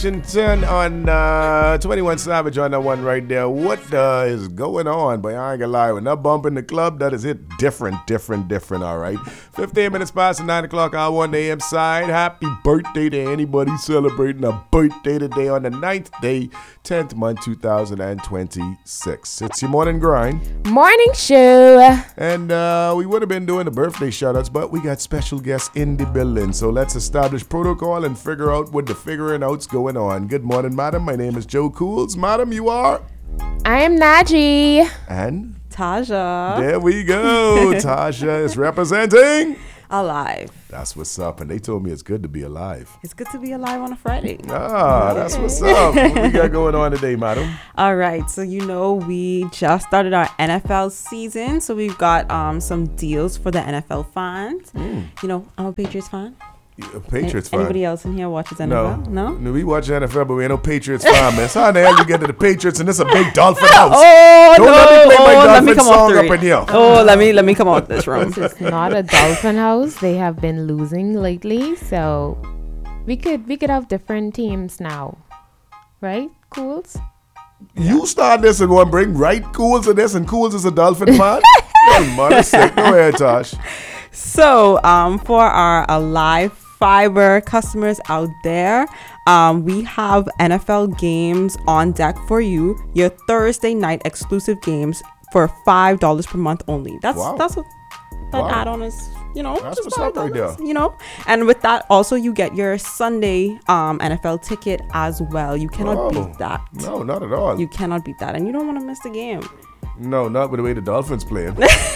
Washington on 21 Savage on that one right there. What is going on? But I ain't gonna lie, when that bump in the club, that is it different, all right? 15 minutes past the 9 o'clock hour on the AM side. Happy birthday to anybody celebrating a birthday today on the 9th day, 10th month, 2026. It's your morning grind. Morning show. And we would have been doing the birthday shout-outs, but we got special guests in the building. So let's establish protocol and figure out what the figuring out's going on. Good morning, madam. My name is Joe Cools. Madam, you are? I am Najee. And? Taja. There we go. Tasha is representing? Alive. That's what's up. And they told me it's good to be alive. It's good to be alive on a Friday. That's what's up. What we got going on today, madam? All right. So, we just started our NFL season. So, we've got some deals for the NFL fans. I'm a Patriots fan. Patriots fan. Anybody else in here watches NFL? No, we watch NFL, but we ain't no Patriots fan, man. So how the hell you get to the Patriots and this a big Dolphin house? Don't let me play my Dolphin song up in here. Let me come out this room. It's not a Dolphin house. They have been losing lately, so we could have different teams now, right? Cools. You start this and want to bring right Cools to this, and Cools is a Dolphin fan. Your mother sick. Go ahead, Tosh. So, for our Alive Fiber customers out there, we have NFL games on deck for you. Your Thursday night exclusive games for $5 per month only. That's what that add-on is. That's what's up right there. And with that, also you get your Sunday NFL ticket as well. You cannot beat that. No, not at all. You cannot beat that, and you don't want to miss the game. No, not with the way the Dolphins playing.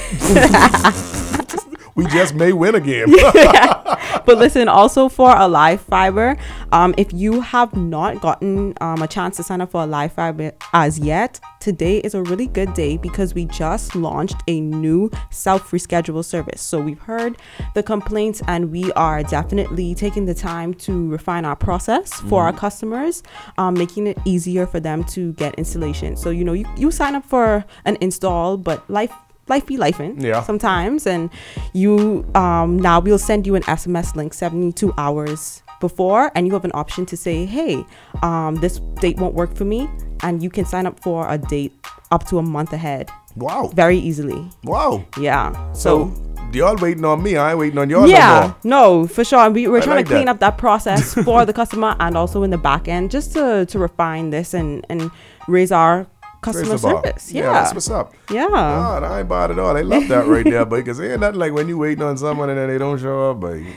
We just may win a game. But listen, also for Alive Fiber, if you have not gotten a chance to sign up for Alive Fiber as yet, today is a really good day because we just launched a new self-reschedule service. So we've heard the complaints and we are definitely taking the time to refine our process for our customers, making it easier for them to get installation. So, you sign up for an install, but life be lifing sometimes, and you now we'll send you an SMS link 72 hours before, and you have an option to say, hey, this date won't work for me, and you can sign up for a date up to a month ahead. Wow. Very easily. Wow. Yeah. So y'all waiting on me, I ain't waiting on y'all. No, for sure. We're trying to clean up that process for the customer and also in the back end, just to refine this and raise our customer service. Yeah, that's what's up. Yeah. God, I ain't bad at all. They love that right there, but because ain't nothing like when you waiting on someone and then they don't show up, but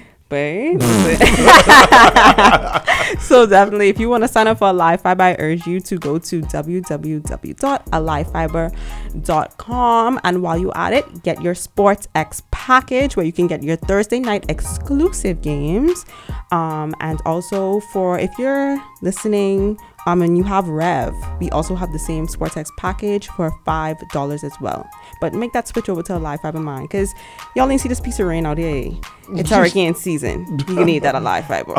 so definitely, if you want to sign up for Alive Fiber, I urge you to go to www.alivefiber.com, and while you at it, get your Sports X package where you can get your Thursday night exclusive games, and also for if you're listening and you have Rev, we also have the same Sports X package for $5 as well. But make that switch over to Alive Fiber mine, because y'all ain't see this piece of rain out here. It's hurricane season. You need that Alive Fiber.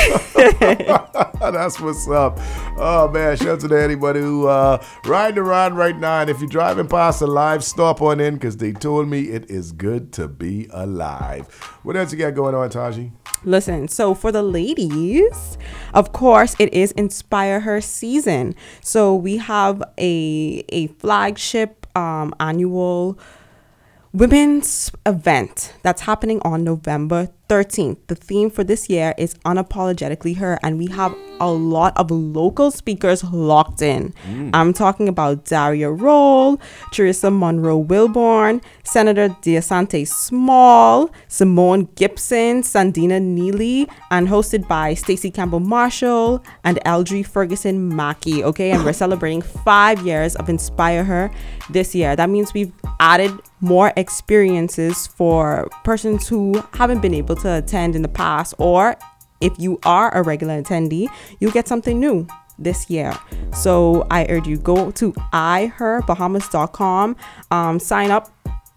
That's what's up. Oh man, shout out to anybody who riding around right now, and if you're driving past Alive, stop on in, because they told me it is good to be alive. What else you got going on, Taji? Listen, so for the ladies, of course, it is Inspire Her season. So we have a flagship annual women's event that's happening on November 13th. The theme for this year is Unapologetically Her, and we have a lot of local speakers locked in. I'm talking about Daria Roll, Teresa Monroe Wilborn, Senator Deasante Small, Simone Gibson, Sandina Neely, and hosted by Stacey Campbell Marshall and Eldry Ferguson Mackey. Okay, and we're celebrating 5 years of Inspire Her this year. That means we've added more experiences for persons who haven't been able to attend in the past, or if you are a regular attendee, you get something new this year. So I urge you, go to iherbahamas.com, sign up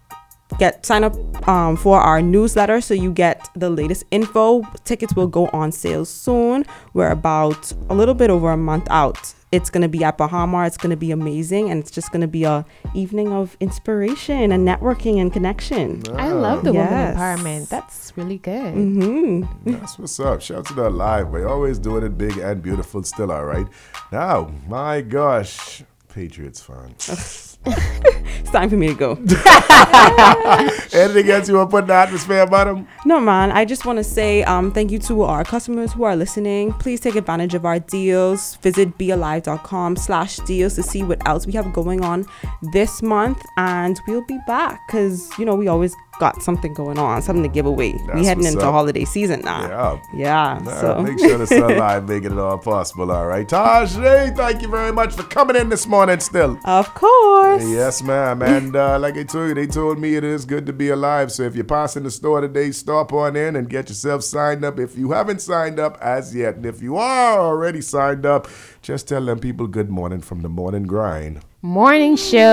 for our newsletter so you get the latest info. Tickets will go on sale soon. We're about a little bit over a month out It's going to be at Bahama. It's going to be amazing. And it's just going to be a evening of inspiration and networking and connection. I love the woman Yes. empowerment. That's really good. That's what's up. Shout out to the Alive. We're always doing it big and beautiful still, all right? Now, my gosh, Patriots fan. It's time for me to go. Anything else you want to put in the atmosphere about them? No, man. I just want to say thank you to our customers who are listening. Please take advantage of our deals. Visit bealive.com/deals to see what else we have going on this month. And we'll be back because, we always got something going on, something to give away. That's We heading what's into up. holiday season now. Yeah. So Make sure the sunlight making it all possible, all right? Tajay, thank you very much for coming in this morning still. of course. Yes, ma'am. And like I told you, they told me it is good to be alive. So if you're passing the store today, stop on in and get yourself signed up if you haven't signed up as yet. And if you are already signed up, just tell them people good morning from the morning grind. Morning show.